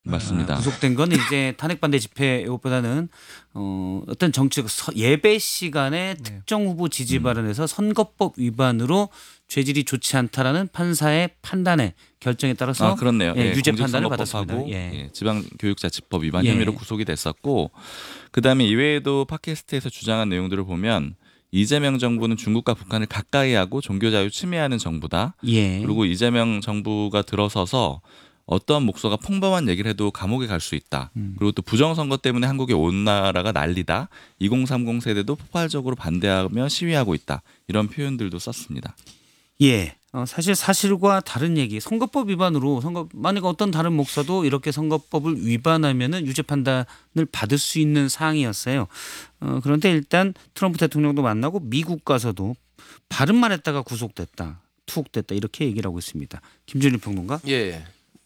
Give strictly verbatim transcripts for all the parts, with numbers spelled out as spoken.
맞습니다. 아, 구속된 건 이제 탄핵 반대 집회 이것보다는 어, 어떤 정치적 예배 시간에 네. 특정 후보 지지 발언에서 선거법 위반으로 죄질이 좋지 않다라는 판사의 판단에 결정에 따라서 아, 그렇네요. 예, 예, 유죄 판단을 받았습니다. 예. 예. 예, 지방교육자치법 위반 예. 혐의로 구속이 됐었고 그다음에 이외에도 팟캐스트에서 주장한 내용들을 보면 이재명 정부는 중국과 북한을 가까이 하고 종교 자유 침해하는 정부다. 예. 그리고 이재명 정부가 들어서서 어떤 목소가 평범한 얘기를 해도 감옥에 갈 수 있다. 음. 그리고 또 부정선거 때문에 한국의 온 나라가 난리다. 이공삼공 세대도 폭발적으로 반대하며 시위하고 있다. 이런 표현들도 썼습니다. 예. 어, 사실 사실과 다른 얘기 선거법 위반으로 선거 만약 어떤 다른 목사도 이렇게 선거법을 위반하면은 유죄 판단을 받을 수 있는 사항이었어요. 어, 그런데 일단 트럼프 대통령도 만나고 미국 가서도 발음만 했다가 구속됐다. 투옥됐다. 이렇게 얘기를 하고 있습니다. 김준일 평론가. 예.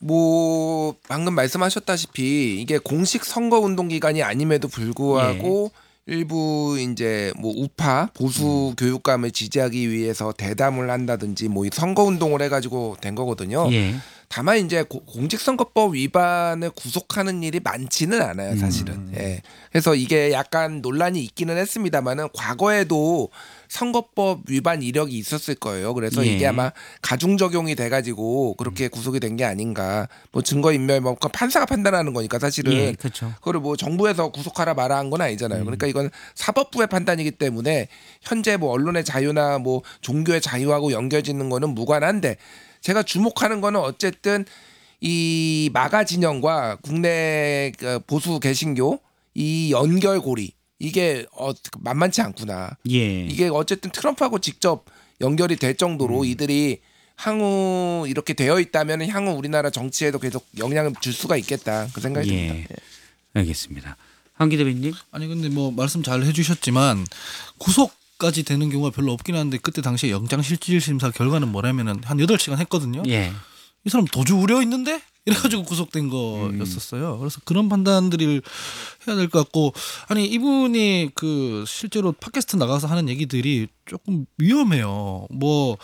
뭐 방금 말씀하셨다시피 이게 공식 선거 운동 기간이 아님에도 불구하고 예. 일부 이제 뭐 우파 보수 음. 교육감을 지지하기 위해서 대담을 한다든지 뭐 선거 운동을 해가지고 된 거거든요. 예. 다만 이제 공직선거법 위반을 구속하는 일이 많지는 않아요, 사실은. 음. 예. 그래서 이게 약간 논란이 있기는 했습니다만은 과거에도 선거법 위반 이력이 있었을 거예요. 그래서 예. 이게 아마 가중 적용이 돼가지고 그렇게 구속이 된 게 아닌가. 뭐 증거 인멸 뭐 판사가 판단하는 거니까 사실은 예, 그렇죠. 그걸 뭐 정부에서 구속하라 마라 한 건 아니잖아요. 음. 그러니까 이건 사법부의 판단이기 때문에 현재 뭐 언론의 자유나 뭐 종교의 자유하고 연결짓는 거는 무관한데. 제가 주목하는 거는 어쨌든 이 마가 진영과 국내 보수 개신교 이 연결고리 이게 어, 만만치 않구나. 예. 이게 어쨌든 트럼프하고 직접 연결이 될 정도로 음. 이들이 향후 이렇게 되어 있다면 향후 우리나라 정치에도 계속 영향을 줄 수가 있겠다. 그 생각이 예. 듭니다. 예. 알겠습니다. 한기 대변인님. 아니 근데 뭐 말씀 잘 해주셨지만 구속 까지 되는 경우가 별로 없긴 한데 그때 당시에 영장실질심사 결과는 뭐냐면은 한 여덟 시간 했거든요. 예. 이 사람 도주 우려 있는데 이래가지고 구속된 거였었어요. 그래서 그런 판단들을 해야 될 것 같고 아니 이분이 그 실제로 팟캐스트 나가서 하는 얘기들이 조금 위험해요. 뭐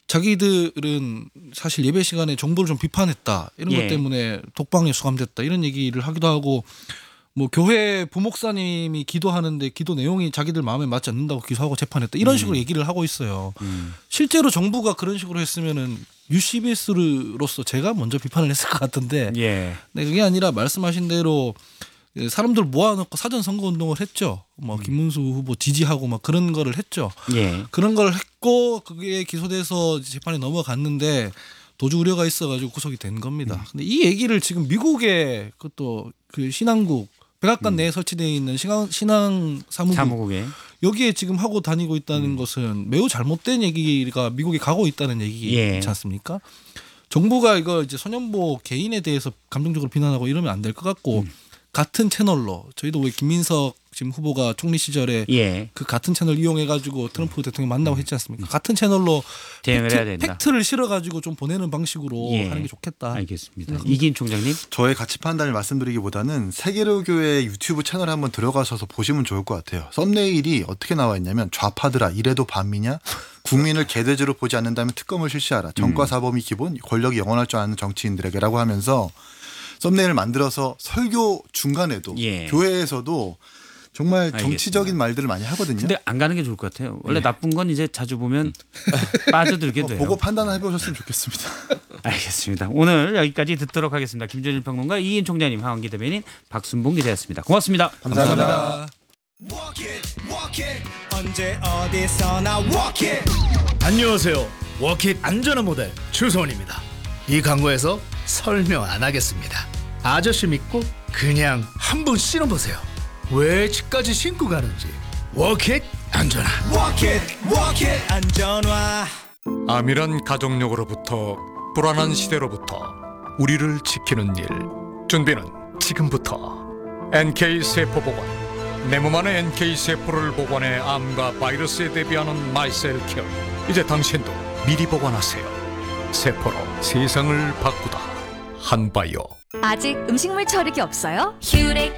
자기들은 사실 예배 시간에 정부를 좀 비판했다 이런 예. 것 때문에 독방에 수감됐다 이런 얘기를 하기도 하고. 뭐 교회 부목사님이 기도하는데 기도 내용이 자기들 마음에 맞지 않는다고 기소하고 재판했다 이런 식으로 음. 얘기를 하고 있어요. 음. 실제로 정부가 그런 식으로 했으면은 유씨비에스로서 제가 먼저 비판을 했을 것 같은데 예. 네, 그게 아니라 말씀하신 대로 사람들 모아놓고 사전 선거 운동을 했죠. 뭐 음. 김문수 후보 지지하고 막 그런 거를 했죠. 예. 그런 걸 했고 그게 기소돼서 재판에 넘어갔는데 도주 우려가 있어가지고 구속이 된 겁니다. 음. 근데 이 얘기를 지금 미국의 그것도 그 신앙국 백악관 음. 내에 설치되어 있는 신앙, 신앙 사무국 사무국에 여기에 지금 하고 다니고 있다는 음. 것은 매우 잘못된 얘기가 미국이 가고 있다는 얘기지 예. 않습니까? 정부가 이거 이제 소년보 개인에 대해서 감정적으로 비난하고 이러면 안 될 것 같고 음. 같은 채널로 저희도 왜 김민석 지금 후보가 총리 시절에 예. 그 같은 채널 이용해가지고 트럼프 대통령 만나고 했지 않습니까? 같은 채널로 대응을 팩트, 해야 된다. 팩트를 실어가지고 좀 보내는 방식으로 예. 하는 게 좋겠다. 알겠습니다. 이긴 총장님. 저의 가치 판단을 말씀드리기보다는 세계로교회 유튜브 채널에 한번 들어가셔서 보시면 좋을 것 같아요. 썸네일이 어떻게 나와 있냐면 좌파들아 이래도 반미냐? 국민을 개돼지로 보지 않는다면 특검을 실시하라. 정과 사범이 기본 권력이 영원할 줄 아는 정치인들에게라고 하면서 썸네일을 만들어서 설교 중간에도 예. 교회에서도 정말 알겠습니다. 정치적인 말들을 많이 하거든요. 근데 안 가는 게 좋을 것 같아요. 원래 네. 나쁜 건 이제 자주 보면 빠져들게 돼요. 보고 판단해 보셨으면 좋겠습니다. 알겠습니다. 오늘 여기까지 듣도록 하겠습니다. 김준일 평론가, 이인 총장님, 하원기 대변인, 박순봉 기자였습니다. 고맙습니다. 감사합니다. 감사합니다. 언제 어디서나 walk it. 안녕하세요. 워킷 안전한 모델 추성원입니다. 이 광고에서 설명 안 하겠습니다. 아저씨 믿고 그냥 한번 신어보세요. 왜 집까지 신고 가는지. 워킷 안전화. 워킷 워킷 안전화. 암이란 가족력으로부터 불안한 시대로부터 우리를 지키는 일. 준비는 지금부터. 엔케이 세포 보관. 내 몸 안에 엔케이 세포를 보관해 암과 바이러스에 대비하는 마이셀 케어. 이제 당신도 미리 보관하세요. 세포로 세상을 바꾸다. 한바이오. 아직 음식물 처리기 없어요? 큐렉